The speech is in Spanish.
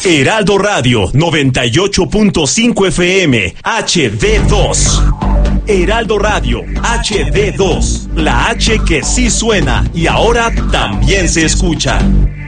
Heraldo Radio 98.5 FM HD2. Heraldo Radio HD2. La H que sí suena y ahora también se escucha.